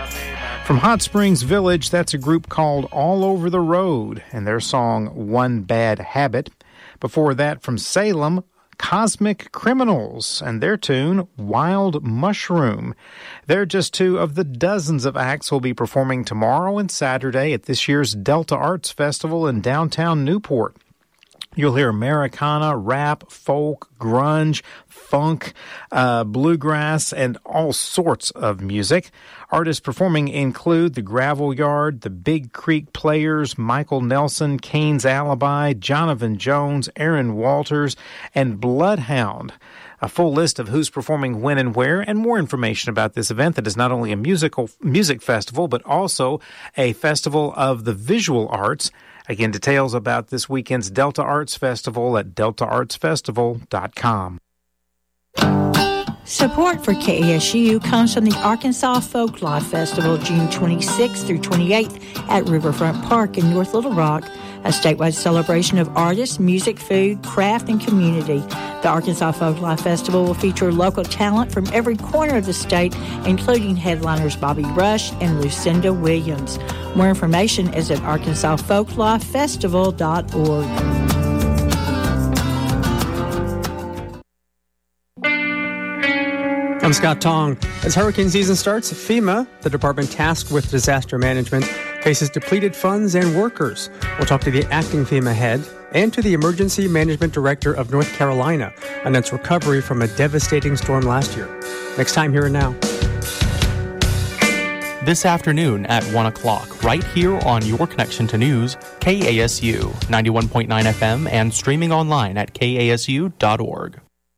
From Hot Springs Village, that's a group called All Over the Road and their song One Bad Habit. Before that, from Salem, Cosmic Criminals and their tune Wild Mushroom. They're just two of the dozens of acts who'll be performing tomorrow and Saturday at this year's Delta Arts Festival in downtown Newport. You'll hear Americana, rap, folk, grunge, funk, bluegrass, and all sorts of music. Artists performing include the Gravel Yard, the Big Creek Players, Michael Nelson, Kane's Alibi, Jonathan Jones, Aaron Walters, and Bloodhound. A full list of who's performing when and where, and more information about this event that is not only a music festival, but also a festival of the visual arts. Again, details about this weekend's Delta Arts Festival at deltaartsfestival.com. Support for KASU comes from the Arkansas Folklife Festival, June 26th through 28th at Riverfront Park in North Little Rock, a statewide celebration of artists, music, food, craft, and community. The Arkansas Folklife Festival will feature local talent from every corner of the state, including headliners Bobby Rush and Lucinda Williams. More information is at arkansasfolklifefestival.org. I'm Scott Tong. As hurricane season starts, FEMA, the department tasked with disaster management, faces depleted funds and workers. We'll talk to the acting FEMA head and to the emergency management director of North Carolina on its recovery from a devastating storm last year. Next time, Here and Now. This afternoon at 1 o'clock, right here on your connection to news, KASU 91.9 FM and streaming online at kasu.org.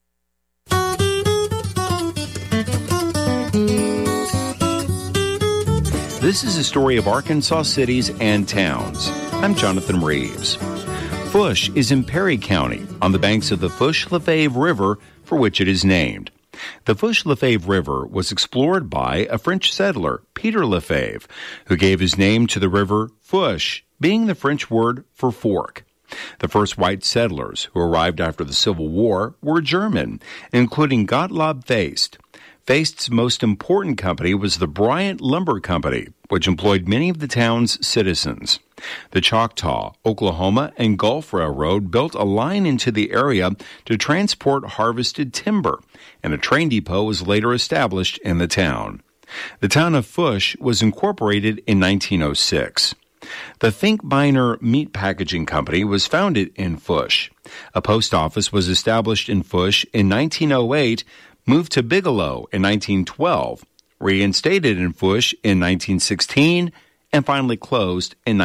This is a story of Arkansas cities and towns. I'm Jonathan Reeves. Fush is in Perry County on the banks of the Fush-Lefebvre River, for which it is named. The Fush-Lefebvre River was explored by a French settler, Peter Lefebvre, who gave his name to the river Fush, being the French word for fork. The first white settlers who arrived after the Civil War were German, including Gottlob Feist. Feist's most important company was the Bryant Lumber Company, which employed many of the town's citizens. The Choctaw, Oklahoma, and Gulf Railroad built a line into the area to transport harvested timber, and a train depot was later established in the town. The town of Fush was incorporated in 1906. The Finkbeiner Meat Packaging Company was founded in Fush. A post office was established in Fush in 1908, moved to Bigelow in 1912, reinstated in Fush in 1916, and finally closed in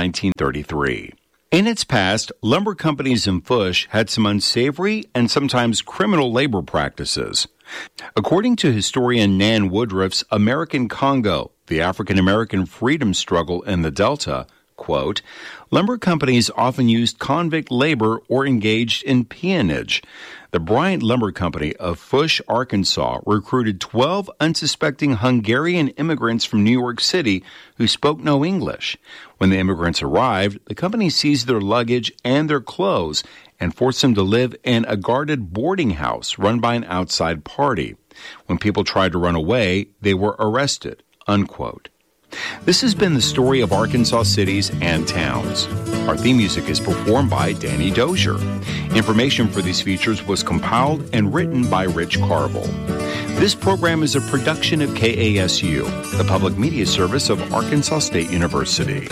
1933. In its past, lumber companies in Fush had some unsavory and sometimes criminal labor practices. According to historian Nan Woodruff's American Congo, the African-American freedom struggle in the Delta, quote, lumber companies often used convict labor or engaged in peonage. The Bryant Lumber Company of Fush, Arkansas, recruited 12 unsuspecting Hungarian immigrants from New York City who spoke no English. When the immigrants arrived, the company seized their luggage and their clothes and forced them to live in a guarded boarding house run by an outside party. When people tried to run away, they were arrested, unquote. This has been the story of Arkansas cities and towns. Our theme music is performed by Danny Dozier. Information for these features was compiled and written by Rich Carville. This program is a production of KASU, the public media service of Arkansas State University.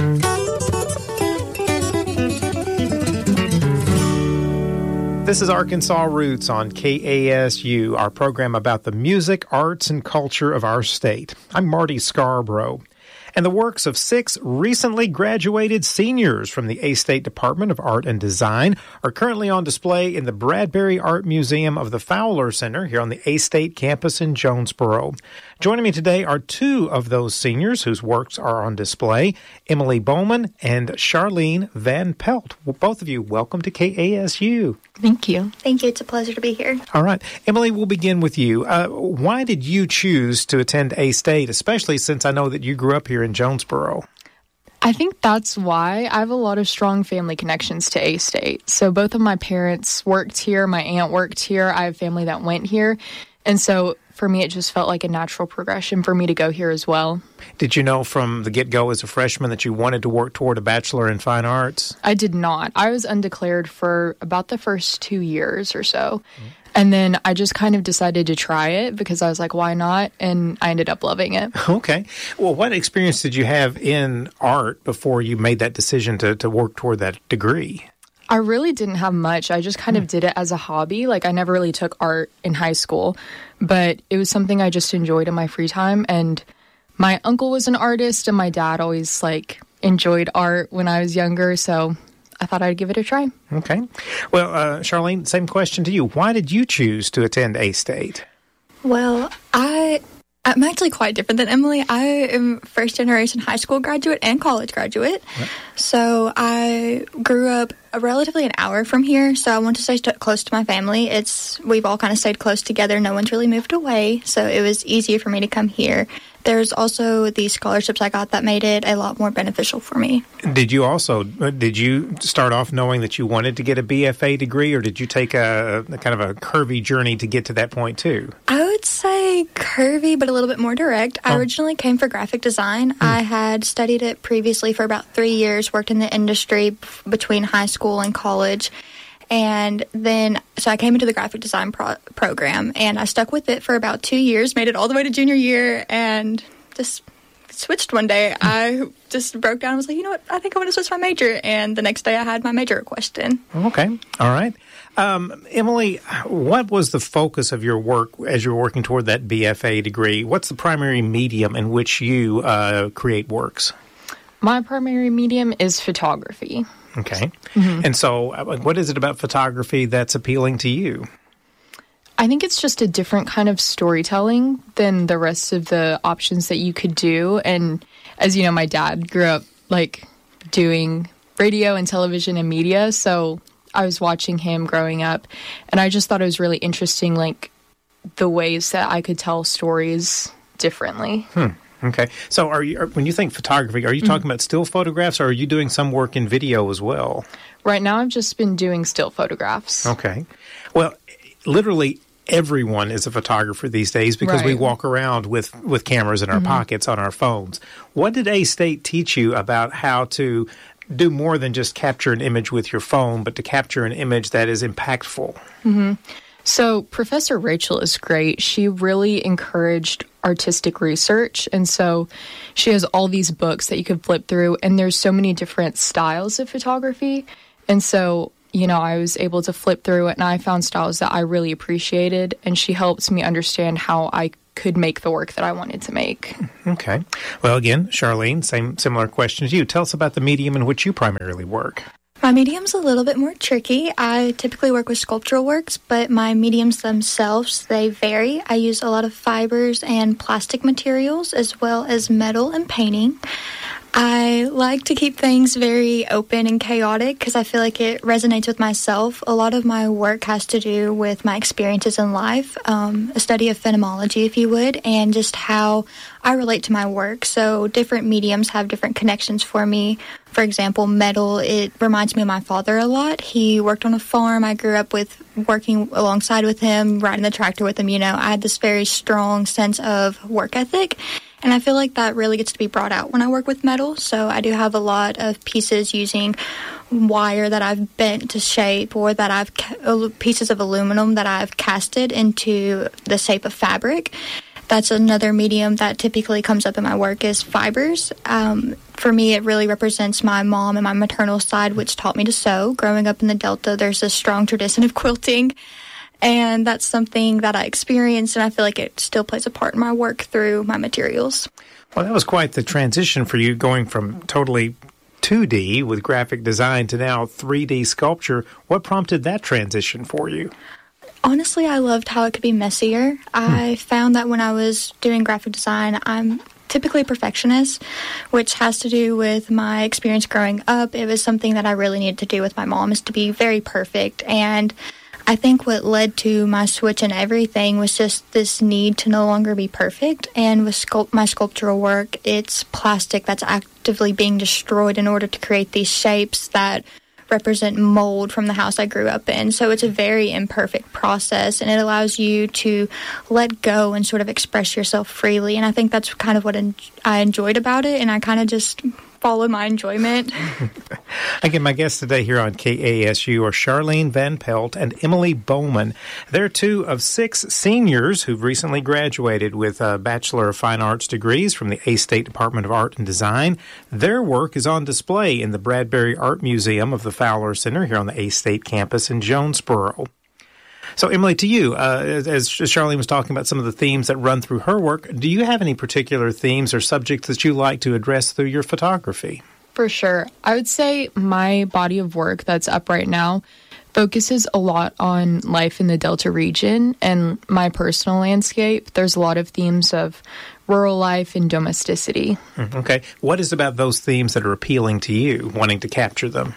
This is Arkansas Roots on KASU, our program about the music, arts, and culture of our state. I'm Marty Scarborough. And the works of 6 recently graduated seniors from the A-State Department of Art and Design are currently on display in the Bradbury Art Museum of the Fowler Center here on the A-State campus in Jonesboro. Joining me today are 2 of those seniors whose works are on display, Emily Bowman and Charlene Van Pelt. Well, both of you, welcome to KASU. Thank you. Thank you. It's a pleasure to be here. All right. Emily, we'll begin with you. Why did you choose to attend A-State, especially since I know that you grew up here in Jonesboro? I think that's why. I have a lot of strong family connections to A-State. So both of my parents worked here. My aunt worked here. I have family that went here. And so for me, it just felt like a natural progression for me to go here as well. Did you know from the get-go as a freshman that you wanted to work toward a Bachelor in Fine Arts? I did not. I was undeclared for about the first 2 years or so. And then I just kind of decided to try it because I was like, why not? And I ended up loving it. Okay. Well, what experience did you have in art before you made that decision to work toward that degree? I really didn't have much. I just kind of did it as a hobby. Like, I never really took art in high school, but it was something I just enjoyed in my free time. And my uncle was an artist, and my dad always, like, enjoyed art when I was younger, so I thought I'd give it a try. Okay. Well, Charlene, same question to you. Why did you choose to attend A-State? Well, I'm actually quite different than Emily. I am first-generation high school graduate and college graduate. Yep. So I grew up relatively an hour from here, so I want to stay close to my family. We've all kind of stayed close together. No one's really moved away, so it was easier for me to come here. There's also the scholarships I got that made it a lot more beneficial for me. Did you start off knowing that you wanted to get a BFA degree, or did you take a kind of a curvy journey to get to that point too? I would say curvy, but a little bit more direct. I originally came for graphic design. I had studied it previously for about 3 years, worked in the industry between high school and college. And then, so I came into the graphic design program, and I stuck with it for about 2 years, made it all the way to junior year, and just switched one day. I just broke down and was like, you know what, I think I want to switch my major. And the next day I had my major request in. Okay. All right. Emily, what was the focus of your work as you were working toward that BFA degree? What's the primary medium in which you create works? My primary medium is photography. Okay. Mm-hmm. And so what is it about photography that's appealing to you? I think it's just a different kind of storytelling than the rest of the options that you could do. And as you know, my dad grew up like doing radio and television and media, so I was watching him growing up, and I just thought it was really interesting, like the ways that I could tell stories differently. Okay. So when you think photography, are you talking about still photographs, or are you doing some work in video as well? Right now, I've just been doing still photographs. Okay. Well, literally everyone is a photographer these days because we walk around with cameras in our pockets on our phones. What did A-State teach you about how to do more than just capture an image with your phone, but to capture an image that is impactful? Mm-hmm. So Professor Rachel is great. She really encouraged artistic research, and so she has all these books that you could flip through, and there's so many different styles of photography, and so, you know, I was able to flip through it, and I found styles that I really appreciated, and she helped me understand how I could make the work that I wanted to make. Okay. Well, again, Charlene, similar question to you. Tell us about the medium in which you primarily work. My medium's a little bit more tricky. I typically work with sculptural works, but my mediums themselves, they vary. I use a lot of fibers and plastic materials, as well as metal and painting. I like to keep things very open and chaotic because I feel like it resonates with myself. A lot of my work has to do with my experiences in life, a study of phenomenology, if you would, and just how I relate to my work. So different mediums have different connections for me. For example, metal, it reminds me of my father a lot. He worked on a farm. I grew up with working alongside with him, riding the tractor with him. You know, I had this very strong sense of work ethic. And I feel like that really gets to be brought out when I work with metal. So I do have a lot of pieces using wire that I've bent to shape, or that I've pieces of aluminum that I've casted into the shape of fabric. That's another medium that typically comes up in my work is fibers. For me, it really represents my mom and my maternal side, which taught me to sew. Growing up in the Delta, there's a strong tradition of quilting. And that's something that I experienced, and I feel like it still plays a part in my work through my materials. Well, that was quite the transition for you, going from totally 2D with graphic design to now 3D sculpture. What prompted that transition for you? Honestly, I loved how it could be messier. I found that when I was doing graphic design, I'm typically a perfectionist, which has to do with my experience growing up. It was something that I really needed to do with my mom, is to be very perfect. And I think what led to my switch in everything was just this need to no longer be perfect. And with my sculptural work, it's plastic that's actively being destroyed in order to create these shapes that represent mold from the house I grew up in. So it's a very imperfect process, and it allows you to let go and sort of express yourself freely. And I think that's kind of what I enjoyed about it, and I kind of just followed my enjoyment. Again, my guests today here on KASU are Charlene Van Pelt and Emily Bowman. They're two of 6 seniors who've recently graduated with a Bachelor of Fine Arts degrees from the A-State Department of Art and Design. Their work is on display in the Bradbury Art Museum of the Fowler Center here on the A-State campus in Jonesboro. So, Emily, to you, as Charlene was talking about some of the themes that run through her work, do you have any particular themes or subjects that you like to address through your photography? For sure. I would say my body of work that's up right now focuses a lot on life in the Delta region and my personal landscape. There's a lot of themes of rural life and domesticity. Okay. What is about those themes that are appealing to you, wanting to capture them?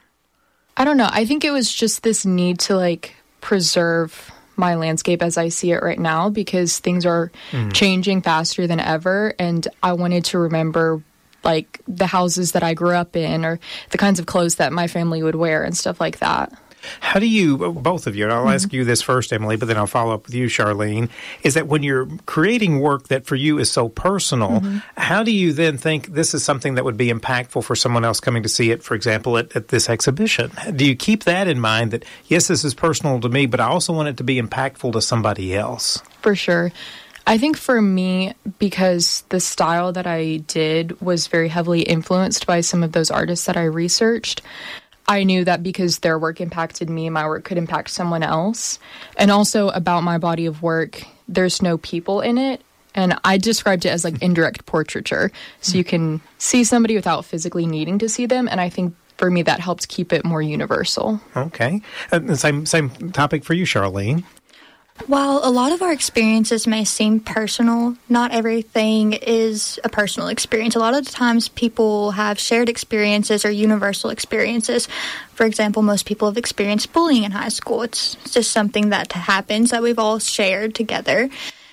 I don't know. I think it was just this need to, preserve my landscape as I see it right now, because things are changing faster than ever, and I wanted to remember the houses that I grew up in or the kinds of clothes that my family would wear and stuff like that. How do you, both of you, and I'll ask you this first, Emily, but then I'll follow up with you, Charlene, is that when you're creating work that for you is so personal, how do you then think this is something that would be impactful for someone else coming to see it, for example, at this exhibition? Do you keep that in mind that, yes, this is personal to me, but I also want it to be impactful to somebody else? For sure. I think for me, because the style that I did was very heavily influenced by some of those artists that I researched, I knew that because their work impacted me, my work could impact someone else. And also about my body of work, there's no people in it. And I described it as indirect portraiture. So you can see somebody without physically needing to see them. And I think for me, that helps keep it more universal. Okay. Same topic for you, Charlene. While a lot of our experiences may seem personal, not everything is a personal experience. A lot of the times people have shared experiences or universal experiences. For example, most people have experienced bullying in high school. It's just something that happens that we've all shared together.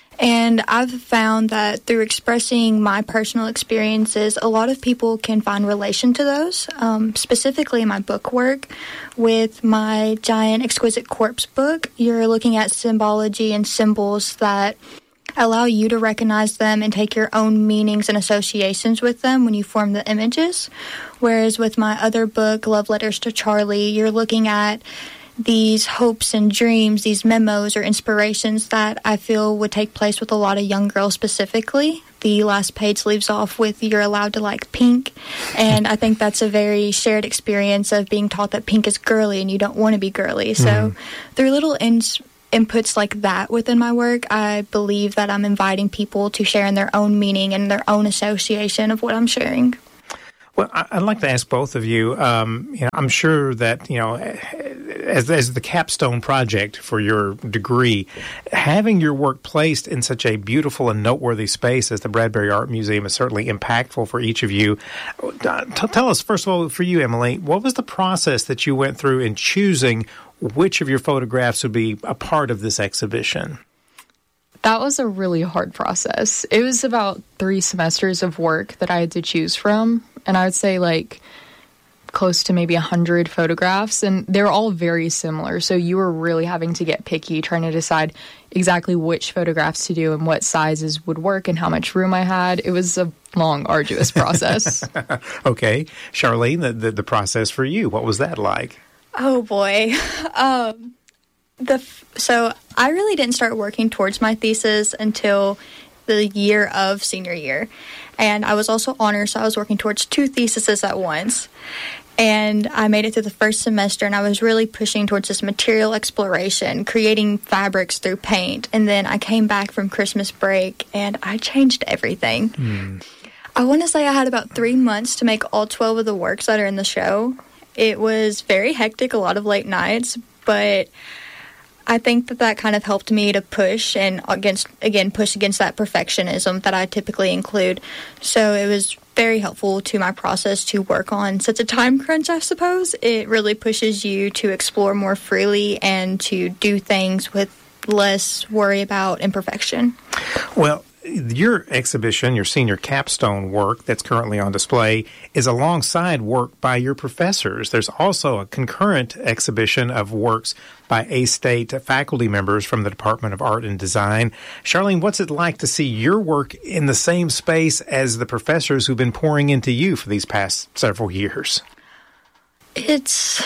And I've found that through expressing my personal experiences, a lot of people can find relation to those, specifically in my book work. With my Giant Exquisite Corpse book, you're looking at symbology and symbols that allow you to recognize them and take your own meanings and associations with them when you form the images. Whereas with my other book, Love Letters to Charlie, you're looking at these hopes and dreams, these memos or inspirations that I feel would take place with a lot of young girls specifically. The last page leaves off with, "You're allowed to like pink." And I think that's a very shared experience of being taught that pink is girly and you don't want to be girly. So through little inputs like that within my work, I believe that I'm inviting people to share in their own meaning and their own association of what I'm sharing. Well, I'd like to ask both of you, I'm sure that, as the capstone project for your degree, having your work placed in such a beautiful and noteworthy space as the Bradbury Art Museum is certainly impactful for each of you. Tell us, first of all, for you, Emily, what was the process that you went through in choosing which of your photographs would be a part of this exhibition? That was a really hard process. It was about 3 semesters of work that I had to choose from. And I would say close to maybe 100 photographs. And they're all very similar. So you were really having to get picky, trying to decide exactly which photographs to do and what sizes would work and how much room I had. It was a long, arduous process. Okay. Charlene, the process for you, what was that like? Oh, boy. So I really didn't start working towards my thesis until the year of senior year. And I was also honors, so I was working towards 2 theses at once. And I made it through the first semester, and I was really pushing towards this material exploration, creating fabrics through paint. And then I came back from Christmas break, and I changed everything. I want to say I had about 3 months to make all 12 of the works that are in the show. It was very hectic, a lot of late nights, but I think that kind of helped me to push and push against that perfectionism that I typically include. So it was very helpful to my process to work on such a time crunch, I suppose. It really pushes you to explore more freely and to do things with less worry about imperfection. Well, your exhibition, your senior capstone work that's currently on display, is alongside work by your professors. There's also a concurrent exhibition of works by A-State faculty members from the Department of Art and Design. Charlene, what's it like to see your work in the same space as the professors who've been pouring into you for these past several years? It's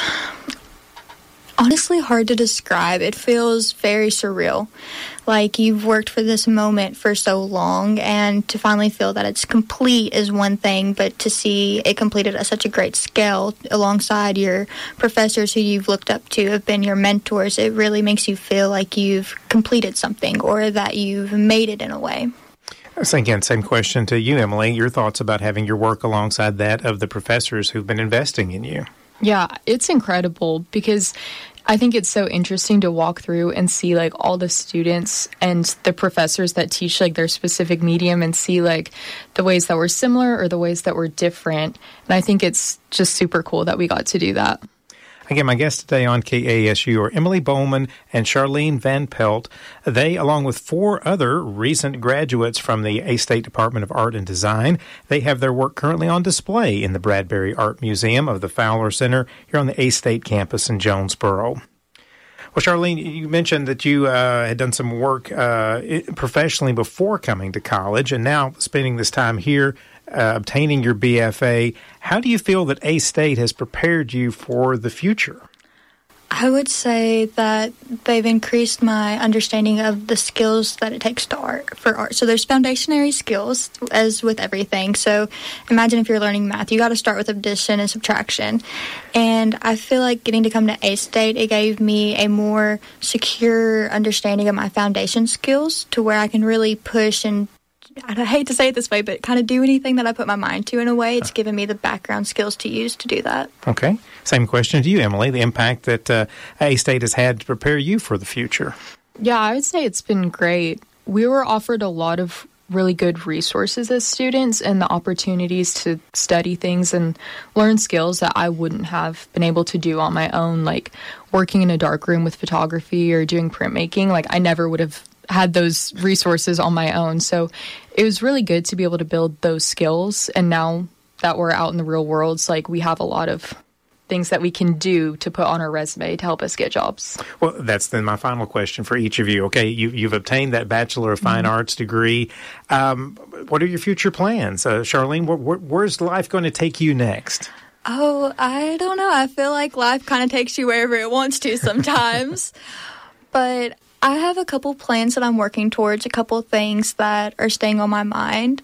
honestly hard to describe. It feels very surreal. Like you've worked for this moment for so long, and to finally feel that it's complete is one thing, but to see it completed at such a great scale alongside your professors who you've looked up to, have been your mentors, it really makes you feel like you've completed something or that you've made it in a way. So again, same question to you, Emily. Your thoughts about having your work alongside that of the professors who've been investing in you? Yeah, it's incredible because I think it's so interesting to walk through and see like all the students and the professors that teach like their specific medium and see like the ways that were similar or the ways that were different. And I think it's just super cool that we got to do that. Again, my guests today on KASU are Emily Bowman and Charlene Van Pelt. They, along with 4 other recent graduates from the A-State Department of Art and Design, they have their work currently on display in the Bradbury Art Museum of the Fowler Center here on the A-State campus in Jonesboro. Well, Charlene, you mentioned that you had done some work professionally before coming to college and now spending this time here obtaining your BFA. How do you feel that A-State has prepared you for the future? I would say that they've increased my understanding of the skills that it takes to art. So there's foundationary skills, as with everything. So imagine if you're learning math, you got to start with addition and subtraction. And I feel like getting to come to A-State, it gave me a more secure understanding of my foundation skills to where I can really push and, I hate to say it this way, but kind of do anything that I put my mind to in a way. It's given me the background skills to use to do that. Okay. Same question to you, Emily. The impact that A-State has had to prepare you for the future. Yeah, I would say it's been great. We were offered a lot of really good resources as students and the opportunities to study things and learn skills that I wouldn't have been able to do on my own, like working in a darkroom with photography or doing printmaking. Like I never would have had those resources on my own. So it was really good to be able to build those skills. And now that we're out in the real world, it's like we have a lot of things that we can do to put on our resume to help us get jobs. Well, that's then my final question for each of you. Okay, you've obtained that Bachelor of Fine Arts degree. What are your future plans? Charlene, where's life going to take you next? Oh, I don't know. I feel like life kind of takes you wherever it wants to sometimes. But I have a couple plans that I'm working towards, a couple things that are staying on my mind.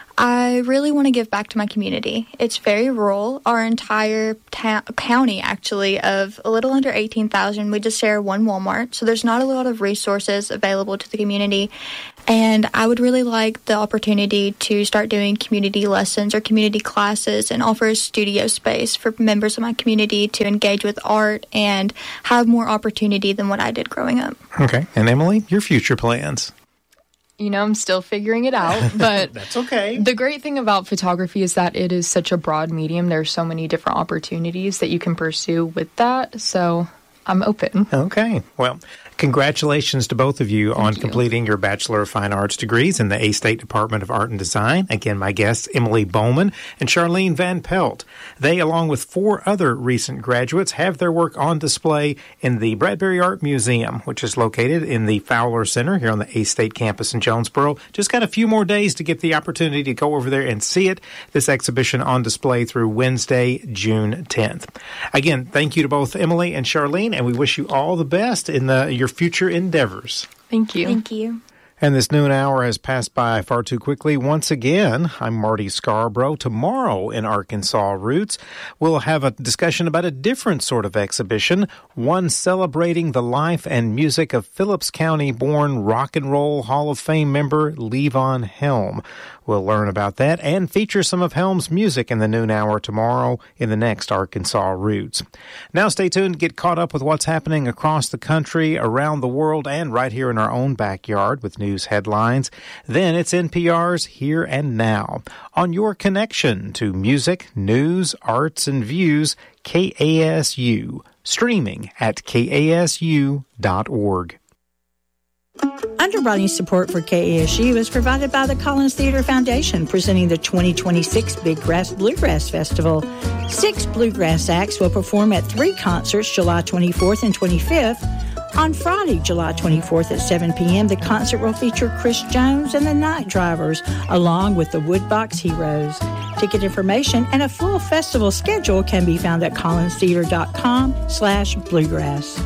I really want to give back to my community. It's very rural. Our entire county, actually, of a little under 18,000, we just share one Walmart, so there's not a lot of resources available to the community. And I would really like the opportunity to start doing community lessons or community classes and offer a studio space for members of my community to engage with art and have more opportunity than what I did growing up. Okay. And Emily, your future plans? You know, I'm still figuring it out, but that's okay. The great thing about photography is that it is such a broad medium. There's so many different opportunities that you can pursue with that. So I'm open. Okay. Well, congratulations to both of you on completing your Bachelor of Fine Arts degrees in the A-State Department of Art and Design. Again, my guests, Emily Bowman and Charlene Van Pelt. They, along with 4 other recent graduates, have their work on display in the Bradbury Art Museum, which is located in the Fowler Center here on the A-State campus in Jonesboro. Just got a few more days to get the opportunity to go over there and see it. This exhibition on display through Wednesday, June 10th. Again, thank you to both Emily and Charlene, and we wish you all the best in your future endeavors. Thank you. Thank you. And this noon hour has passed by far too quickly once again. I'm Marty Scarborough. Tomorrow in Arkansas Roots, we'll have a discussion about a different sort of exhibition, one celebrating the life and music of Phillips County-born Rock and Roll Hall of Fame member Levon Helm. We'll learn about that and feature some of Helm's music in the noon hour tomorrow in the next Arkansas Roots. Now stay tuned, get caught up with what's happening across the country, around the world, and right here in our own backyard with news headlines. Then it's NPR's Here and Now. On your connection to music, news, arts, and views, KASU. Streaming at KASU.org. Underwriting support for KASU is provided by the Collins Theater Foundation, presenting the 2026 Big Grass Bluegrass Festival. 6 bluegrass acts will perform at 3 concerts July 24th and 25th. On Friday, July 24th at 7 p.m., the concert will feature Chris Jones and the Night Drivers, along with the Woodbox Heroes. Ticket information and a full festival schedule can be found at collinstheater.com/bluegrass.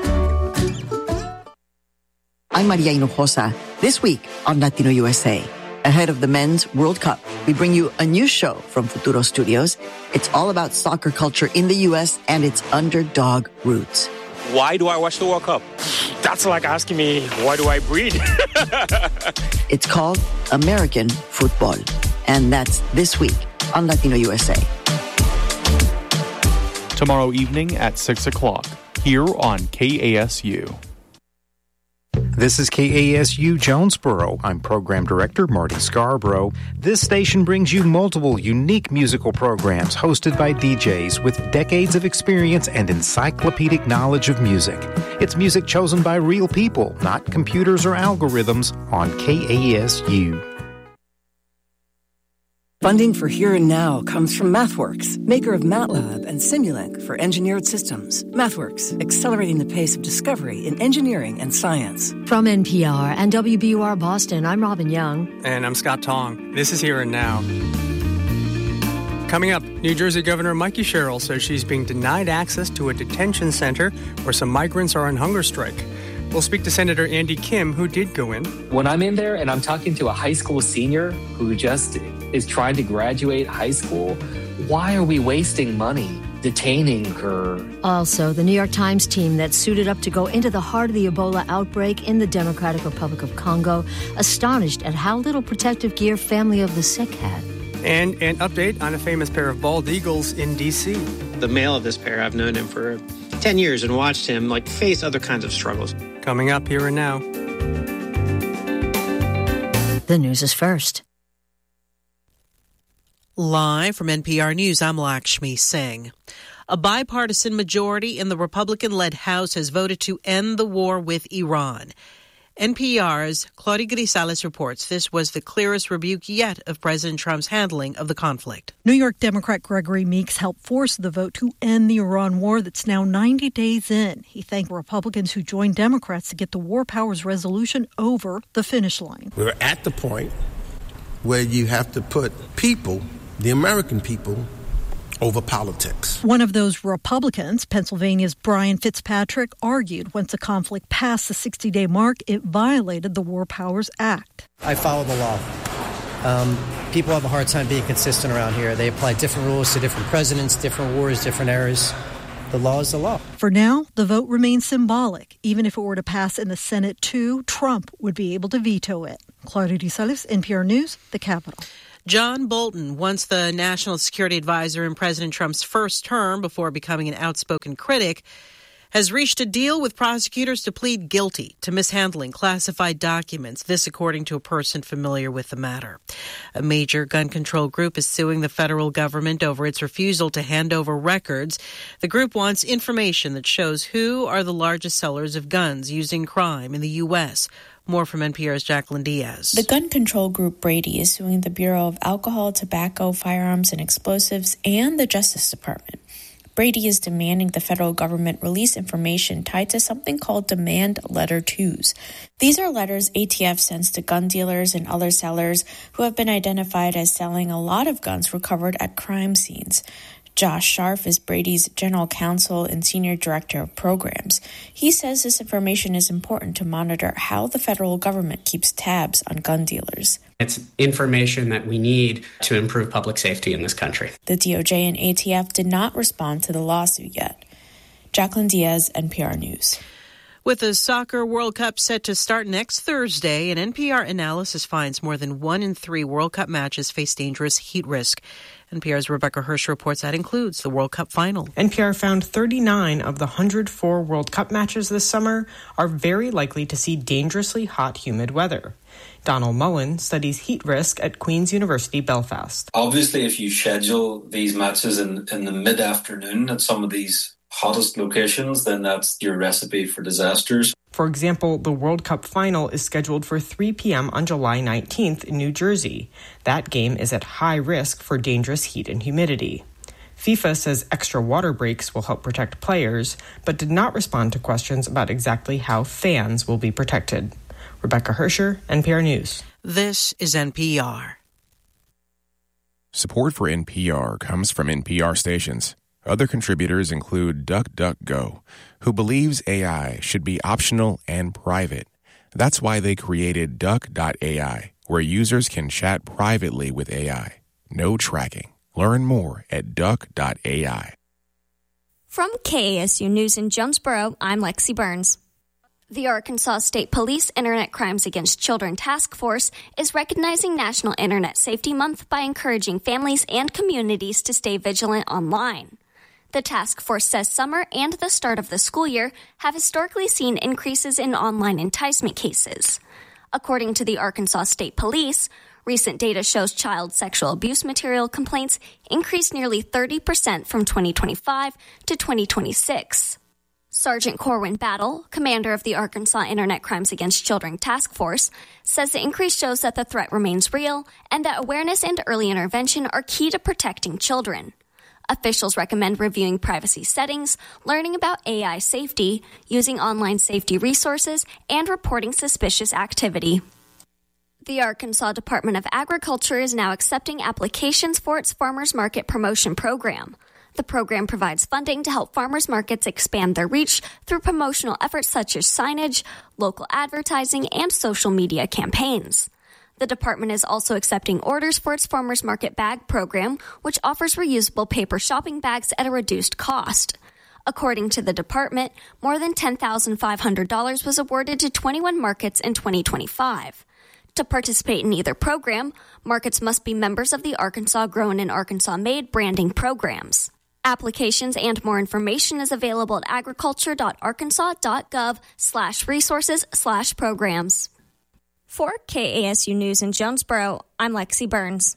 I'm Maria Hinojosa. This week on Latino USA, ahead of the Men's World Cup, we bring you a new show from Futuro Studios. It's all about soccer culture in the U.S. and its underdog roots. Why do I watch the World Cup? That's like asking me, why do I breathe? It's called American Football. And that's this week on Latino USA. Tomorrow evening at 6 o'clock, here on KASU. This is KASU Jonesboro. I'm Program Director Marty Scarborough. This station brings you multiple unique musical programs hosted by DJs with decades of experience and encyclopedic knowledge of music. It's music chosen by real people, not computers or algorithms, on KASU. Funding for Here and Now comes from MathWorks, maker of MATLAB and Simulink for engineered systems. MathWorks, accelerating the pace of discovery in engineering and science. From NPR and WBUR Boston, I'm Robin Young. And I'm Scott Tong. This is Here and Now. Coming up, New Jersey Governor Mikey Sherrill says she's being denied access to a detention center where some migrants are on hunger strike. We'll speak to Senator Andy Kim, who did go in. When I'm in there and I'm talking to a high school senior who just is trying to graduate high school, why are we wasting money detaining her? Also, the New York Times team that suited up to go into the heart of the Ebola outbreak in the Democratic Republic of Congo, astonished at how little protective gear family of the sick had. And an update on a famous pair of bald eagles in D.C. The male of this pair, I've known him for 10 years and watched him face other kinds of struggles. Coming up Here and Now. The news is first. Live from NPR News, I'm Lakshmi Singh. A bipartisan majority in the Republican-led House has voted to end the war with Iran. NPR's Claudia Grisales reports this was the clearest rebuke yet of President Trump's handling of the conflict. New York Democrat Gregory Meeks helped force the vote to end the Iran war that's now 90 days in. He thanked Republicans who joined Democrats to get the war powers resolution over the finish line. We're at the point where you have to put people, the American people, over politics. One of those Republicans, Pennsylvania's Brian Fitzpatrick, argued once the conflict passed the 60-day mark, it violated the War Powers Act. I follow the law. People have a hard time being consistent around here. They apply different rules to different presidents, different wars, different eras. The law is the law. For now, the vote remains symbolic. Even if it were to pass in the Senate too, Trump would be able to veto it. Claudia Grisales, NPR News, the Capitol. John Bolton, once the national security advisor in President Trump's first term before becoming an outspoken critic, has reached a deal with prosecutors to plead guilty to mishandling classified documents, this according to a person familiar with the matter. A major gun control group is suing the federal government over its refusal to hand over records. The group wants information that shows who are the largest sellers of guns used in crime in the U.S., More from NPR's Jacqueline Diaz. The gun control group Brady is suing the Bureau of Alcohol, Tobacco, Firearms, and Explosives and the Justice Department. Brady is demanding the federal government release information tied to something called Demand Letter 2s. These are letters ATF sends to gun dealers and other sellers who have been identified as selling a lot of guns recovered at crime scenes. Josh Scharf is Brady's general counsel and senior director of programs. He says this information is important to monitor how the federal government keeps tabs on gun dealers. It's information that we need to improve public safety in this country. The DOJ and ATF did not respond to the lawsuit yet. Jacqueline Diaz, NPR News. With the Soccer World Cup set to start next Thursday, an NPR analysis finds more than 1 in 3 World Cup matches face dangerous heat risk. NPR's Rebecca Hirsch reports that includes the World Cup final. NPR found 39 of the 104 World Cup matches this summer are very likely to see dangerously hot, humid weather. Donald Mullen studies heat risk at Queen's University, Belfast. Obviously, if you schedule these matches in the mid-afternoon at some of these hottest locations, then that's your recipe for disasters. For example, the World Cup final is scheduled for 3 p.m. on July 19th in New Jersey. That game is at high risk for dangerous heat and humidity. FIFA says extra water breaks will help protect players, but did not respond to questions about exactly how fans will be protected. Rebecca Hersher, NPR News. This is NPR. Support for NPR comes from NPR stations. Other contributors include DuckDuckGo, who believes AI should be optional and private. That's why they created Duck.ai, where users can chat privately with AI. No tracking. Learn more at Duck.ai. From KASU News in Jonesboro, I'm Lexi Burns. The Arkansas State Police Internet Crimes Against Children Task Force is recognizing National Internet Safety Month by encouraging families and communities to stay vigilant online. The task force says summer and the start of the school year have historically seen increases in online enticement cases. According to the Arkansas State Police, recent data shows child sexual abuse material complaints increased nearly 30% from 2025 to 2026. Sergeant Corwin Battle, commander of the Arkansas Internet Crimes Against Children Task Force, says the increase shows that the threat remains real and that awareness and early intervention are key to protecting children. Officials recommend reviewing privacy settings, learning about AI safety, using online safety resources, and reporting suspicious activity. The Arkansas Department of Agriculture is now accepting applications for its Farmers Market Promotion Program. The program provides funding to help farmers markets expand their reach through promotional efforts such as signage, local advertising, and social media campaigns. The department is also accepting orders for its Farmers Market Bag program, which offers reusable paper shopping bags at a reduced cost. According to the department, more than $10,500 was awarded to 21 markets in 2025. To participate in either program, markets must be members of the Arkansas Grown and Arkansas Made branding programs. Applications and more information is available at agriculture.arkansas.gov/resources/programs. For KASU News in Jonesboro, I'm Lexi Burns.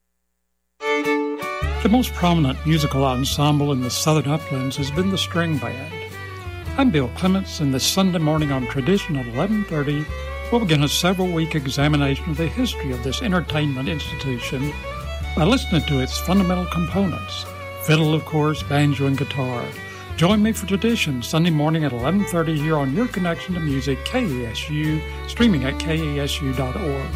The most prominent musical ensemble in the Southern Uplands has been the String Band. I'm Bill Clements, and this Sunday morning on Tradition at 11:30, we'll begin a several-week examination of the history of this entertainment institution by listening to its fundamental components: fiddle, of course, banjo, and guitar. Join me for Tradition Sunday morning at 11:30 here on Your Connection to Music, KASU, streaming at kasu.org.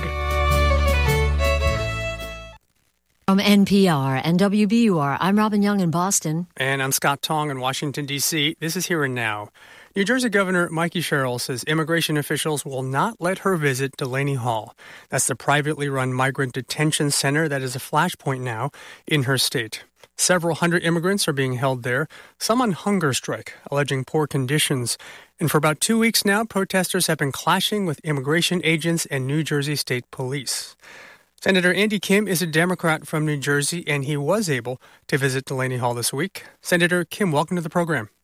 From NPR and WBUR, I'm Robin Young in Boston. And I'm Scott Tong in Washington, D.C. This is Here and Now. New Jersey Governor Mikey Sherrill says immigration officials will not let her visit Delaney Hall. That's the privately run migrant detention center that is a flashpoint now in her state. Several hundred immigrants are being held there, some on hunger strike, alleging poor conditions. And for about 2 weeks now, protesters have been clashing with immigration agents and New Jersey State Police. Senator Andy Kim is a Democrat from New Jersey, and he was able to visit Delaney Hall this week. Senator Kim, welcome to the program.